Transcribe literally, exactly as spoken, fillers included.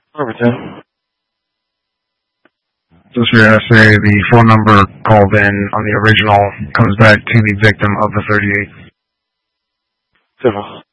Overton. Just for S A, the phone number called in on the original comes back to the victim of the thirty-eight. Civil.